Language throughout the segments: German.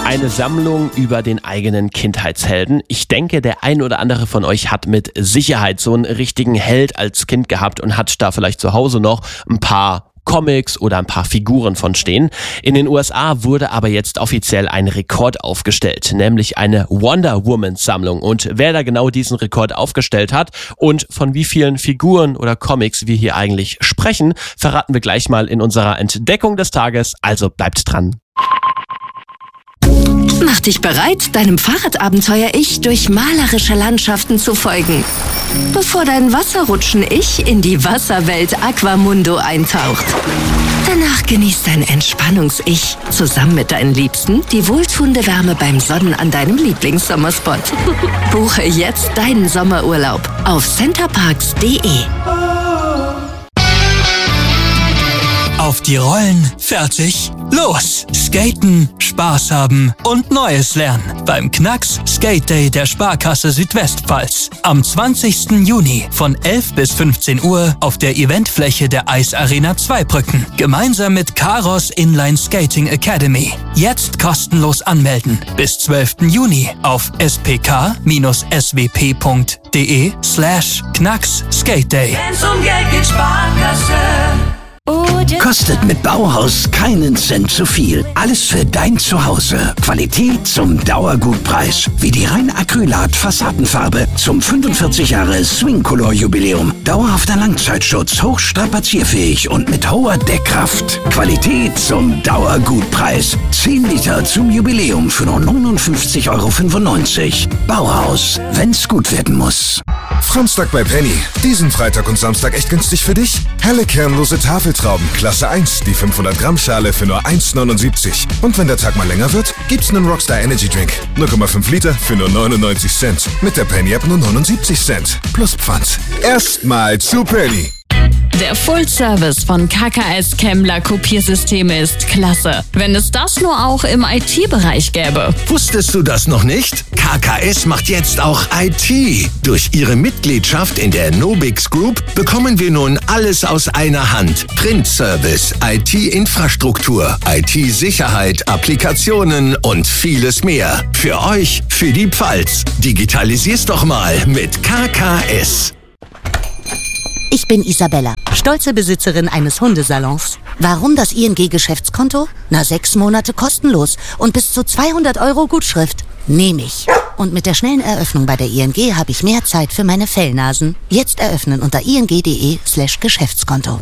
Eine Sammlung über den eigenen Kindheitshelden. Ich denke, der ein oder andere von euch hat mit Sicherheit so einen richtigen Held als Kind gehabt und hat da vielleicht zu Hause noch ein paar Comics oder ein paar Figuren von stehen. In den USA wurde aber jetzt offiziell ein Rekord aufgestellt, nämlich eine Wonder Woman Sammlung. Und wer da genau diesen Rekord aufgestellt hat und von wie vielen Figuren oder Comics wir hier eigentlich sprechen, verraten wir gleich mal in unserer Entdeckung des Tages. Also bleibt dran. Mach dich bereit, deinem Fahrradabenteuer-Ich durch malerische Landschaften zu folgen, bevor dein Wasserrutschen-Ich in die Wasserwelt Aquamundo eintaucht. Danach genießt dein Entspannungs-Ich zusammen mit deinen Liebsten die wohltuende Wärme beim Sonnen an deinem Lieblingssommerspot. Buche jetzt deinen Sommerurlaub auf centerparks.de. Auf die Rollen, fertig, los! Skaten, Spaß haben und Neues lernen beim Knacks Skate Day der Sparkasse Südwestpfalz. Am 20. Juni von 11 bis 15 Uhr auf der Eventfläche der Eisarena Zweibrücken. Gemeinsam mit Karos Inline Skating Academy. Jetzt kostenlos anmelden. Bis 12. Juni auf spk-swp.de/Knacks Skate Day. Wenn's um Geld geht, Sparkasse. Kostet mit Bauhaus keinen Cent zu viel. Alles für dein Zuhause. Qualität zum Dauergutpreis. Wie die rein Acrylat-Fassadenfarbe zum 45 Jahre Swing-Color-Jubiläum. Dauerhafter Langzeitschutz, hochstrapazierfähig und mit hoher Deckkraft. Qualität zum Dauergutpreis. 10 Liter zum Jubiläum für nur 59,95 € Bauhaus, wenn's gut werden muss. Samstag bei Penny. Diesen Freitag und Samstag echt günstig für dich? Helle kernlose Tafeltrauben, Klasse 1, die 500 Gramm Schale für nur 1,79. Und wenn der Tag mal länger wird, gibt's einen Rockstar Energy Drink. 0,5 Liter für nur 99 Cent. Mit der Penny App nur 79 Cent. Plus Pfand. Erstmal zu Penny. Der Full-Service von KKS Kemmler Kopiersysteme ist klasse. Wenn es das nur auch im IT-Bereich gäbe. Wusstest du das noch nicht? KKS macht jetzt auch IT. Durch ihre Mitgliedschaft in der Nobix Group bekommen wir nun alles aus einer Hand. Print-Service, IT-Infrastruktur, IT-Sicherheit, Applikationen und vieles mehr. Für euch, für die Pfalz. Digitalisier's doch mal mit KKS. Ich bin Isabella, stolze Besitzerin eines Hundesalons. Warum das ING-Geschäftskonto? 6 Monate kostenlos und bis zu 200 € Gutschrift. Nehme ich. Und mit der schnellen Eröffnung bei der ING habe ich mehr Zeit für meine Fellnasen. Jetzt eröffnen unter ing.de/Geschäftskonto.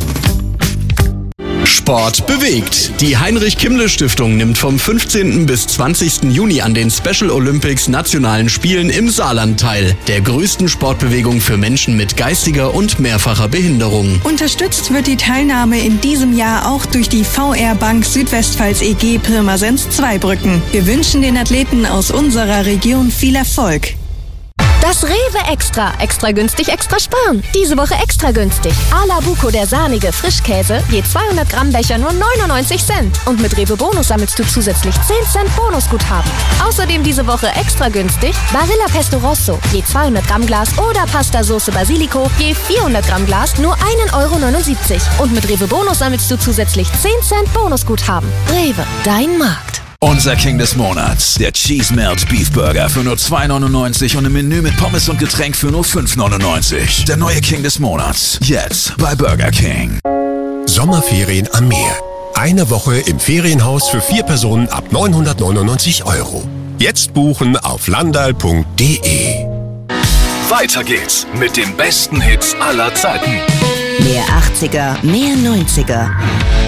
Sport bewegt. Die Heinrich-Kimmle-Stiftung nimmt vom 15. bis 20. Juni an den Special Olympics Nationalen Spielen im Saarland teil, der größten Sportbewegung für Menschen mit geistiger und mehrfacher Behinderung. Unterstützt wird die Teilnahme in diesem Jahr auch durch die VR Bank Südwestpfalz EG Pirmasens Zweibrücken. Wir wünschen den Athleten aus unserer Region viel Erfolg. Das Rewe Extra. Extra günstig, extra sparen. Diese Woche extra günstig. Ala Buco, der sahnige Frischkäse, je 200 Gramm Becher nur 99 Cent. Und mit Rewe Bonus sammelst du zusätzlich 10 Cent Bonusguthaben. Außerdem diese Woche extra günstig Barilla Pesto Rosso, je 200 Gramm Glas oder Pasta Sauce Basilico, je 400 Gramm Glas nur 1,79 €. Und mit Rewe Bonus sammelst du zusätzlich 10 Cent Bonusguthaben. Rewe, dein Markt. Unser King des Monats, der Cheese Melt Beef Burger für nur 2,99 € und im Menü mit Pommes und Getränk für nur 5,99 €. Der neue King des Monats, jetzt bei Burger King. Sommerferien am Meer. Eine Woche im Ferienhaus für 4 Personen ab 999 €. Jetzt buchen auf landal.de. Weiter geht's mit den besten Hits aller Zeiten. Mehr 80er, mehr 90er.